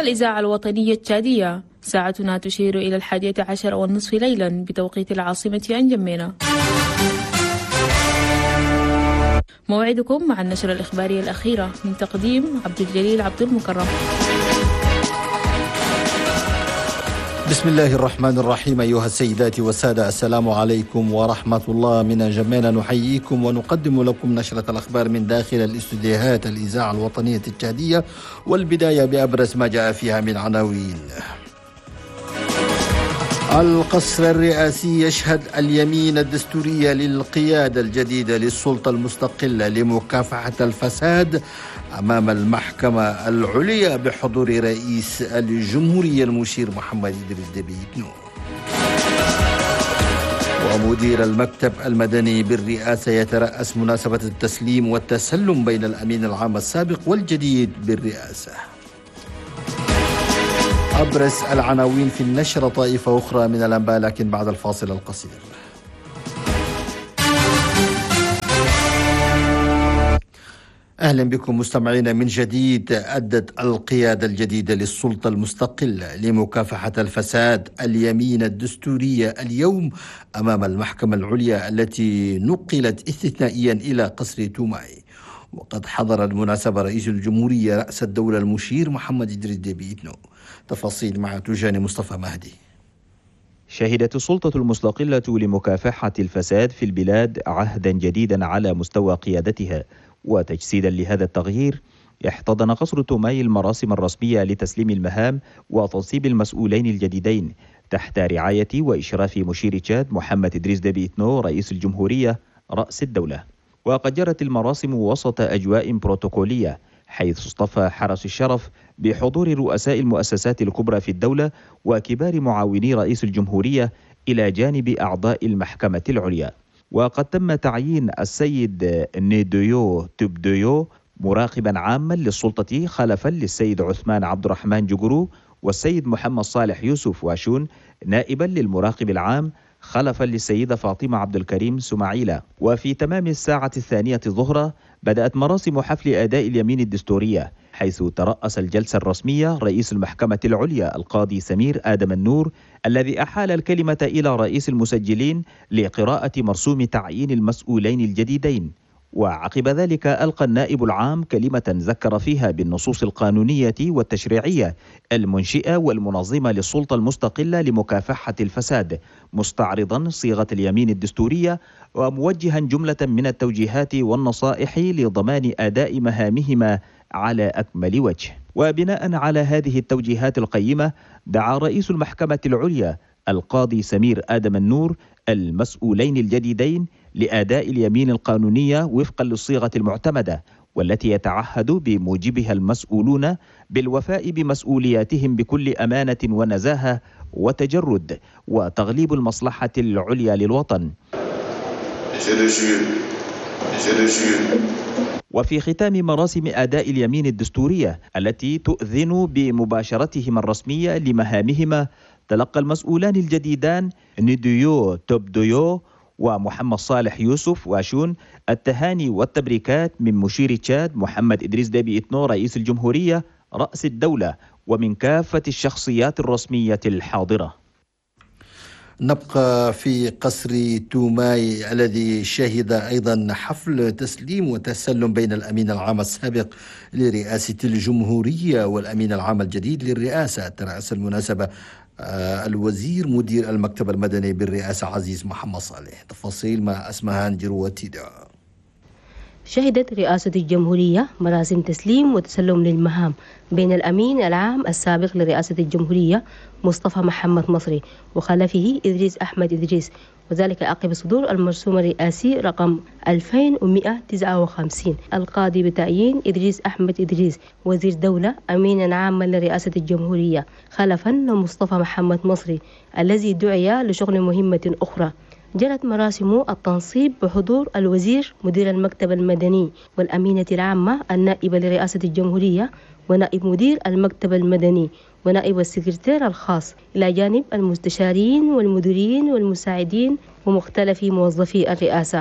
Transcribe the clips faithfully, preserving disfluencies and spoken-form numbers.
الإذاعة الوطنية التشادية، ساعتنا تشير إلى الحادية عشر والنصف ليلا بتوقيت العاصمة أنجمينا. موعدكم مع النشرة الإخبارية الأخيرة من تقديم عبد الجليل عبد المكرم. بسم الله الرحمن الرحيم. أيها السيدات والسادة، السلام عليكم ورحمة الله. من جمينا نحييكم ونقدم لكم نشرة الأخبار من داخل الاستوديوهات الإذاعة الوطنية التشادية، والبداية بأبرز ما جاء فيها من عناوين. القصر الرئاسي يشهد اليمين الدستورية للقيادة الجديدة للسلطة المستقلة لمكافحة الفساد أمام المحكمة العليا بحضور رئيس الجمهورية المشير محمد إدريس ديبي إتنو. ومدير المكتب المدني بالرئاسة يترأس مناسبة التسليم والتسلم بين الأمين العام السابق والجديد بالرئاسة. أبرز العناوين في النشرة، طائفة أخرى من الأنباء لكن بعد الفاصل القصير. أهلا بكم مستمعينا من جديد. أدت القيادة الجديدة للسلطة المستقلة لمكافحة الفساد اليمين الدستورية اليوم أمام المحكمة العليا التي نقلت استثنائيا إلى قصر توماي. وقد حضر المناسبة رئيس الجمهورية رأس الدولة المشير محمد إدريس ديبي إتنو. تفاصيل مع تجاني مصطفى مهدي. شهدت السلطة المستقلة لمكافحة الفساد في البلاد عهدا جديدا على مستوى قيادتها، وتجسيدا لهذا التغيير احتضن قصر توماي المراسم الرسمية لتسليم المهام وتنصيب المسؤولين الجديدين تحت رعاية وإشراف مشير تشاد محمد إدريس ديبي إتنو رئيس الجمهورية رأس الدولة. وقد جرت المراسم وسط أجواء بروتوكولية، حيث اصطفى حرس الشرف بحضور رؤساء المؤسسات الكبرى في الدولة وكبار معاوني رئيس الجمهورية إلى جانب أعضاء المحكمة العليا. وقد تم تعيين السيد نيديو تبديو مراقبا عاما للسلطة خلفا للسيد عثمان عبد الرحمن جوجرو، والسيد محمد صالح يوسف واشون نائبا للمراقب العام خلفا للسيدة فاطمة عبد الكريم سماعيلة. وفي تمام الساعة الثانية ظهرا بدأت مراسم حفل أداء اليمين الدستورية، حيث ترأس الجلسة الرسمية رئيس المحكمة العليا القاضي سمير آدم النور، الذي أحال الكلمة إلى رئيس المسجلين لقراءة مرسوم تعيين المسؤولين الجديدين. وعقب ذلك ألقى النائب العام كلمة ذكر فيها بالنصوص القانونية والتشريعية المنشئة والمنظمة للسلطة المستقلة لمكافحة الفساد، مستعرضا صيغة اليمين الدستورية وموجها جملة من التوجيهات والنصائح لضمان أداء مهامهما على أكمل وجه. وبناء على هذه التوجيهات القيمة دعا رئيس المحكمة العليا القاضي سمير آدم النور المسؤولين الجديدين لأداء اليمين القانونية وفقا للصيغة المعتمدة، والتي يتعهد بموجبها المسؤولون بالوفاء بمسؤولياتهم بكل أمانة ونزاهة وتجرد وتغليب المصلحة العليا للوطن. وفي ختام مراسم أداء اليمين الدستورية التي تؤذن بمباشرتهم الرسمية لمهامهما، تلقى المسؤولان الجديدان نيديو توبديو ومحمد صالح يوسف واشون التهاني والتبريكات من مشير تشاد محمد إدريس ديبي إتنو رئيس الجمهورية رأس الدولة ومن كافة الشخصيات الرسمية الحاضرة. نبقى في قصر توماي الذي شهد أيضا حفل تسليم وتسلم بين الأمين العام السابق لرئاسة الجمهورية والأمين العام الجديد للرئاسة. ترأس المناسبة الوزير مدير المكتب المدني بالرئاسة عزيز محمد صالح. تفاصيل مع أسمهان جروتيدا. شهدت رئاسة الجمهورية مراسم تسليم وتسلم للمهام بين الأمين العام السابق لرئاسة الجمهورية مصطفى محمد مصري وخلفه إدريس أحمد إدريس، وذلك عقب صدور المرسوم الرئاسي رقم ألفين ومئة وتسعة وخمسين القاضي بتعيين إدريس أحمد إدريس وزير دولة أمينا عاما لرئاسة الجمهورية خلفا لمصطفى محمد مصري الذي دعي لشغل مهمة أخرى. جرت مراسم التنصيب بحضور الوزير مدير المكتب المدني والأمينة العامة النائبة لرئاسة الجمهورية ونائب مدير المكتب المدني ونائب السكرتير الخاص، إلى جانب المستشارين والمديرين والمساعدين ومختلف موظفي الرئاسة.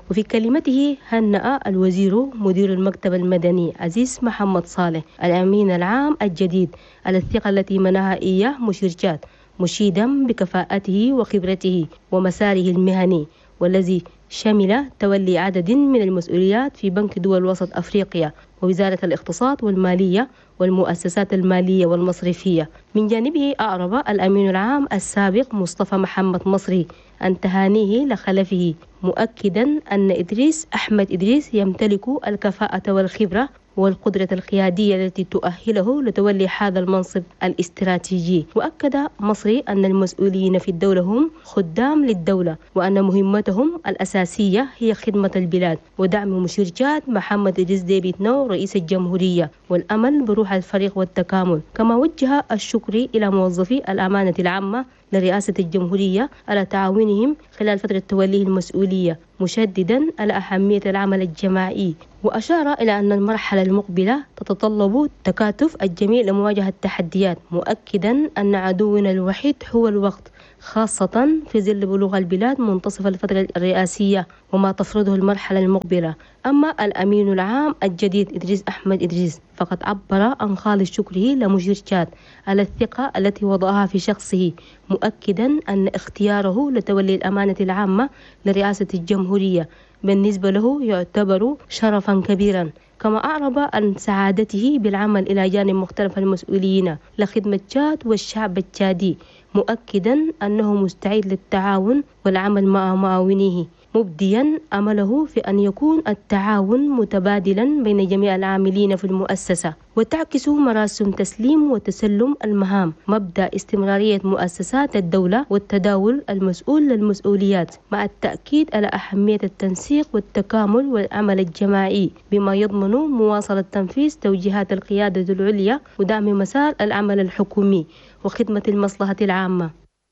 وفي كلمته هنأ الوزير مدير المكتب المدني عزيز محمد صالح الأمين العام الجديد على الثقة التي منحها إياه مشير تشاد، مشيدا بكفاءته وخبرته ومساره المهني، والذي شمل تولي عدد من المسؤوليات في بنك دول وسط أفريقيا ووزارة الاقتصاد والمالية والمؤسسات المالية والمصرفية. من جانبه أعرب الأمين العام السابق مصطفى محمد مصري عن تهانيه لخلفه، مؤكدا أن إدريس أحمد إدريس يمتلك الكفاءة والخبرة والقدرة القيادية التي تؤهله لتولي هذا المنصب الاستراتيجي. وأكد مصري أن المسؤولين في الدولة هم خدام للدولة، وأن مهمتهم الأساسية هي خدمة البلاد ودعم مشير تشاد محمد إدريس ديبيت نو رئيس الجمهورية، والأمل بروح الفريق والتكامل. كما وجه الشكر إلى موظفي الأمانة العامة لرئاسة الجمهورية على تعاونهم خلال فترة توليه المسؤولية، مشددا على أهمية العمل الجماعي. وأشار إلى أن المرحلة المقبلة تتطلب تكاتف الجميع لمواجهة التحديات، مؤكدا أن عدونا الوحيد هو الوقت، خاصة في ظل بلوغ البلاد منتصف الفترة الرئاسية وما تفرضه المرحلة المقبلة. أما الأمين العام الجديد إدريس أحمد إدريس فقد عبر عن خالص شكره لمشير تشاد على الثقة التي وضعها في شخصه، مؤكدا أن اختياره لتولي الأمانة العامة لرئاسة الجمهورية بالنسبة له يعتبر شرفا كبيرا. كما أعرب عن سعادته بالعمل إلى جانب مختلف المسؤولين لخدمة تشاد والشعب التشادي، مؤكدا أنه مستعد للتعاون والعمل مع معاونيه، مبديا أمله في أن يكون التعاون متبادلا بين جميع العاملين في المؤسسة. وتعكس مراسم تسليم وتسلم المهام مبدأ استمرارية مؤسسات الدولة والتداول المسؤول للمسؤوليات، مع التأكيد على أهمية التنسيق والتكامل والعمل الجماعي بما يضمن مواصلة تنفيذ توجيهات القيادة العليا ودعم مسار العمل الحكومي وخدمة المصلحة العامة.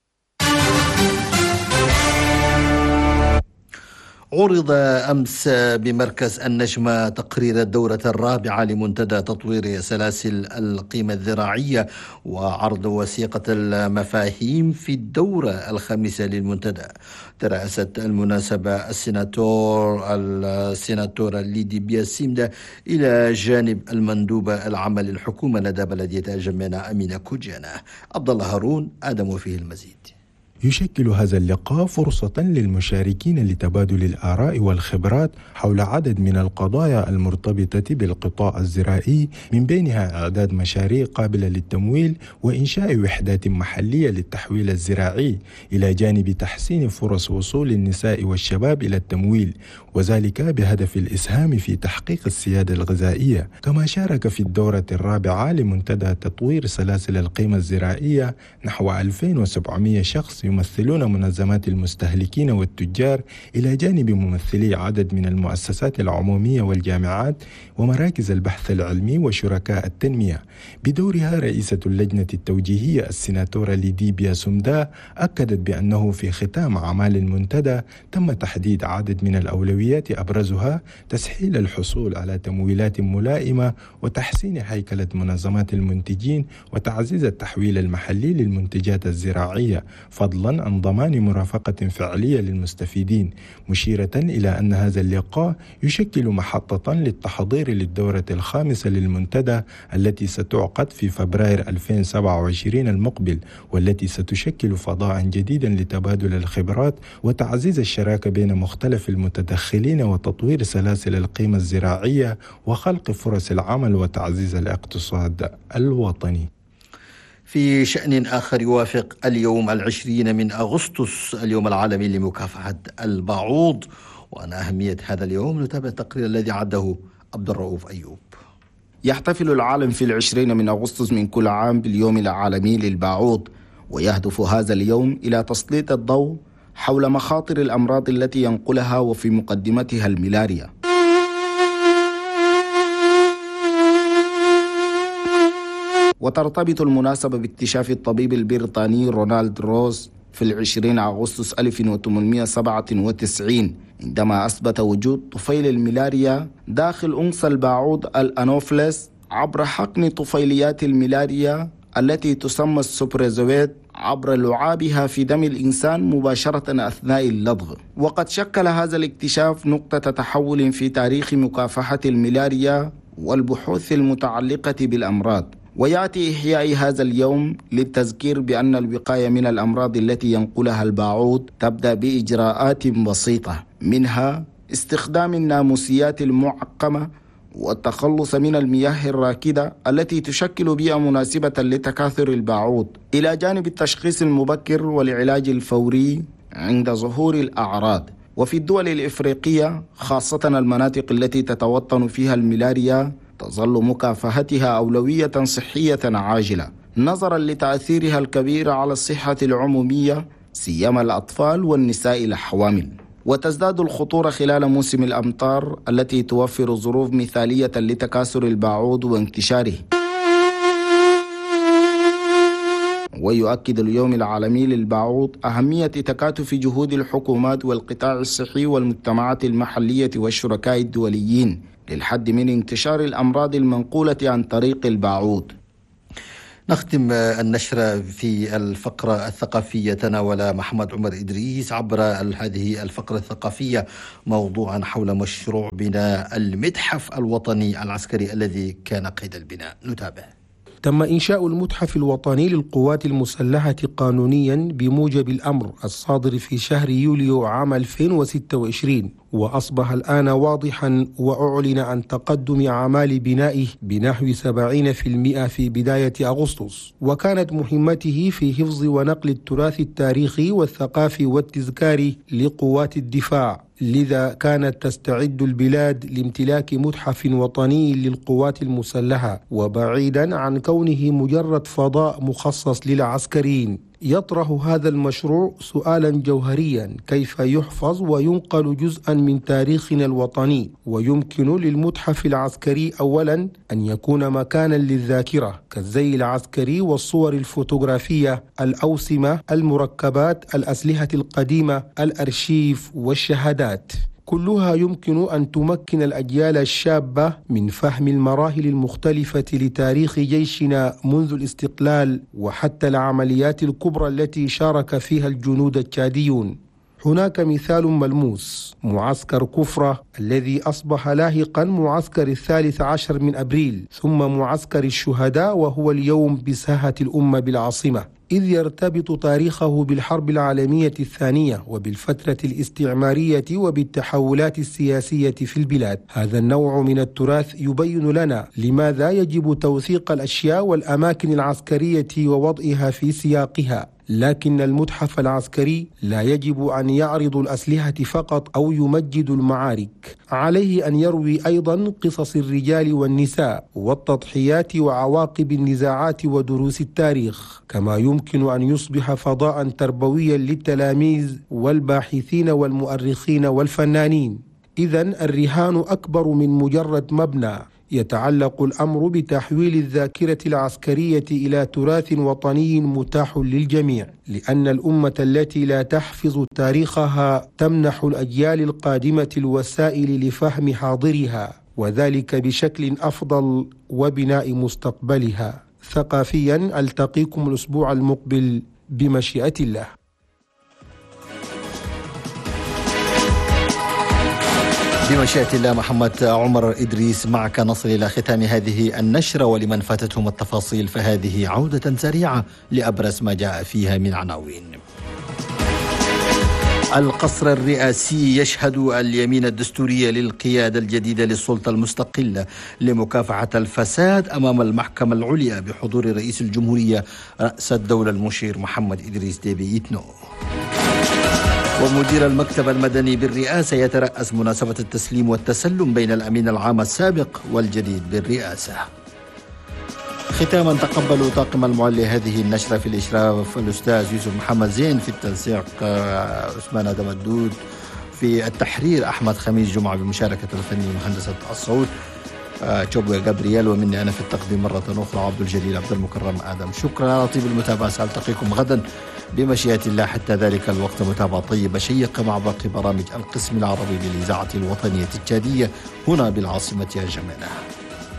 عرض أمس بمركز النجمة تقرير الدورة الرابعة لمنتدى تطوير سلاسل القيمة الزراعية وعرض وثيقة المفاهيم في الدورة الخامسة للمنتدى. ترأست المناسبة السيناتور السيناتورة ليدي بياسيمدا إلى جانب المندوبة العامة للحكومة لدى بلدية الجمينة أمينة كوجانا. عبد الله هارون آدم فيه المزيد. يشكل هذا اللقاء فرصة للمشاركين لتبادل الآراء والخبرات حول عدد من القضايا المرتبطة بالقطاع الزراعي، من بينها إعداد مشاريع قابلة للتمويل وإنشاء وحدات محلية للتحويل الزراعي، إلى جانب تحسين فرص وصول النساء والشباب إلى التمويل، وذلك بهدف الإسهام في تحقيق السيادة الغذائية. كما شارك في الدورة الرابعة لمنتدى تطوير سلاسل القيمة الزراعية نحو ألفين وسبعمائة شخص يمثلون منظمات المستهلكين والتجار، إلى جانب ممثلي عدد من المؤسسات العمومية والجامعات ومراكز البحث العلمي وشركاء التنمية. بدورها رئيسة اللجنة التوجيهية السيناتورة ليدي بياسيمدا أكدت بأنه في ختام أعمال المنتدى تم تحديد عدد من الأولويات، أبرزها تسهيل الحصول على تمويلات ملائمة وتحسين هيكلة منظمات المنتجين وتعزيز التحويل المحلي للمنتجات الزراعية، فضلا عن ضمان مرافقة فعلية للمستفيدين، مشيرة إلى أن هذا اللقاء يشكل محطة للتحضير للدورة الخامسة للمنتدى التي ستعقد في فبراير ألفين وسبعة وعشرين المقبل، والتي ستشكل فضاء جديدا لتبادل الخبرات وتعزيز الشراكة بين مختلف المتدخلين وتطوير سلاسل القيمة الزراعية وخلق فرص العمل وتعزيز الاقتصاد الوطني. في شأن آخر، يوافق اليوم العشرين من أغسطس اليوم العالمي لمكافحة البعوض. وعن أهمية هذا اليوم نتابع التقرير الذي عده عبد الرؤوف أيوب. يحتفل العالم في العشرين من أغسطس من كل عام باليوم العالمي للبعوض، ويهدف هذا اليوم إلى تسليط الضوء حول مخاطر الأمراض التي ينقلها وفي مقدمتها الملاريا. وترتبط المناسبة باكتشاف الطبيب البريطاني رونالد روز في العشرين أغسطس ألف وثمانمائة وسبعة وتسعين، عندما أثبت وجود طفيل الملاريا داخل أنثى البعوض الأنوفلس عبر حقن طفيليات الملاريا التي تسمى السوبرازويت عبر لعابها في دم الإنسان مباشرة أثناء اللدغ. وقد شكل هذا الاكتشاف نقطة تحول في تاريخ مكافحة الملاريا والبحوث المتعلقة بالأمراض. ويأتي إحياء هذا اليوم للتذكير بأن الوقاية من الأمراض التي ينقلها الباعوض تبدأ بإجراءات بسيطة، منها استخدام الناموسيات المعقمة والتخلص من المياه الراكدة التي تشكل بيئة مناسبة لتكاثر الباعوض، إلى جانب التشخيص المبكر والعلاج الفوري عند ظهور الأعراض. وفي الدول الإفريقية خاصة المناطق التي تتوطن فيها الملاريا تظل مكافحتها أولوية صحية عاجلة نظرا لتأثيرها الكبير على الصحة العمومية سيما الأطفال والنساء الحوامل. وتزداد الخطورة خلال موسم الأمطار التي توفر ظروف مثالية لتكاثر الباعوض وانتشاره. ويؤكد اليوم العالمي للباعوض أهمية تكاتف جهود الحكومات والقطاع الصحي والمجتمعات المحلية والشركاء الدوليين للحد من انتشار الأمراض المنقولة عن طريق الباعوض. نختم النشرة في الفقرة الثقافية. تناول محمد عمر إدريس عبر هذه الفقرة الثقافية موضوعا حول مشروع بناء المتحف الوطني العسكري الذي كان قيد البناء. نتابع. تم إنشاء المتحف الوطني للقوات المسلحة قانونيا بموجب الأمر الصادر في شهر يوليو عام ألفين وستة وعشرين، وأصبح الآن واضحا وأعلن عن تقدم أعمال بنائه بنحو سبعين بالمئة في بداية أغسطس. وكانت مهمته في حفظ ونقل التراث التاريخي والثقافي والتذكاري لقوات الدفاع، لذا كانت تستعد البلاد لامتلاك متحف وطني للقوات المسلحة، وبعيدا عن كونه مجرد فضاء مخصص للعسكريين. يطرح هذا المشروع سؤالا جوهريا: كيف يحفظ وينقل جزءا من تاريخنا الوطني؟ ويمكن للمتحف العسكري أولا أن يكون مكانا للذاكرة كالزي العسكري والصور الفوتوغرافية، الأوسمة، المركبات، الأسلحة القديمة، الأرشيف والشهادات، كلها يمكن أن تمكن الأجيال الشابة من فهم المراحل المختلفة لتاريخ جيشنا منذ الاستقلال وحتى العمليات الكبرى التي شارك فيها الجنود التشاديون. هناك مثال ملموس: معسكر كفرة الذي أصبح لاحقا معسكر الثالث عشر من أبريل، ثم معسكر الشهداء وهو اليوم بساحة الأمة بالعاصمة، إذ يرتبط تاريخه بالحرب العالمية الثانية وبالفترة الاستعمارية وبالتحولات السياسية في البلاد. هذا النوع من التراث يبين لنا لماذا يجب توثيق الأشياء والأماكن العسكرية ووضعها في سياقها. لكن المتحف العسكري لا يجب أن يعرض الأسلحة فقط أو يمجد المعارك، عليه أن يروي أيضا قصص الرجال والنساء والتضحيات وعواقب النزاعات ودروس التاريخ، كما يمكن أن يصبح فضاء تربويا للتلاميذ والباحثين والمؤرخين والفنانين. إذن الرهان أكبر من مجرد مبنى. يتعلق الأمر بتحويل الذاكرة العسكرية إلى تراث وطني متاح للجميع، لأن الأمة التي لا تحفظ تاريخها تمنح الأجيال القادمة الوسائل لفهم حاضرها، وذلك بشكل أفضل وبناء مستقبلها. ثقافيا ألتقيكم الأسبوع المقبل بمشيئة الله. بمشيئة الله. محمد عمر إدريس معك. نصل إلى ختام هذه النشرة، ولمن فاتتهم التفاصيل فهذه عودة سريعة لأبرز ما جاء فيها من عناوين. القصر الرئاسي يشهد اليمين الدستورية للقيادة الجديدة للسلطة المستقلة لمكافحة الفساد أمام المحكمة العليا بحضور رئيس الجمهورية رأس الدولة المشير محمد إدريس ديبي إتنو. ومدير المكتب المدني بالرئاسة يترأس مناسبة التسليم والتسلم بين الأمين العام السابق والجديد بالرئاسة. ختاما تقبلوا طاقم المعلي هذه النشرة في الإشراف الأستاذ يوسف محمد زين، في التنسيق عثمان آدم الدود، في التحرير أحمد خميس جمعة بمشاركة الفني مهندسة الصوت تشوبوي جابرييل، ومني أنا في التقديم مرة أخرى عبد الجليل عبد المكرم آدم. شكرا على طيب المتابعة، سألتقيكم غدا بمشيئة الله. حتى ذلك الوقت متابعة طيبة شيقة مع باقي برامج القسم العربي للإذاعة الوطنية التشادية هنا بالعاصمة الجميلة.